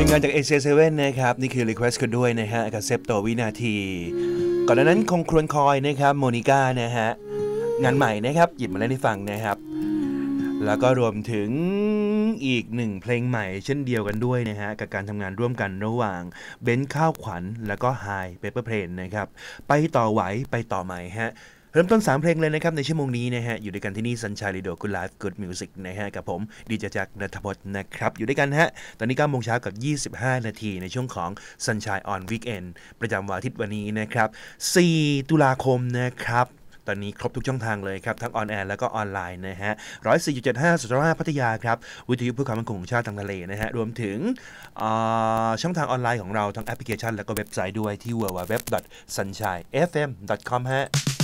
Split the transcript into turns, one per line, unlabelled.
งานจาก AJ7 นะครับนี่คือ Request กันด้วยนะฮะกับเซปโตวินาทีก่อนหน้านั้นคงครวญคอยนะครับโมนิก้านะฮะงานใหม่นะครับหยิบมาเล่นให้ฟังนะครับแล้วก็รวมถึงอีกหนึ่งเพลงใหม่เช่นเดียวกันด้วยนะฮะกับการทำงานร่วมกันระหว่างเบนซ์ข้าวขวัญแล้วก็ไฮเปเปอร์เพลนนะครับไปต่อไหวไปต่อใหม่ฮะเริ่มต้น3เพลงเลยนะครับในชั่วโมงนี้นะฮะอยู่ด้วยกันที่นี่ Sunshine Radio Good Life Good Music นะฮะกับผมดีเจจักรณัฐพจน์นะครับอยู่ด้วยกันฮะตอนนี้ 9 โมงเช้ากับ25 นาทีในช่วงของ Sunshine on Weekend ประจำวันอาทิตย์วันนี้นะครับ4 ตุลาคมนะครับตอนนี้ครบทุกช่องทางเลยครับทั้งออนแอร์แล้วก็ออนไลน์นะฮะ 104.75 สุด5พัทยาครับวิทยุเพื่อความมั่นคงของชาติทางทะเลนะฮะรวมถึงช่องทางออนไลน์ของเราทั้งแอปพลิเคชันแล้วก็เว็บไซต์ด้วยที่ www.sunshinefm.com ฮะ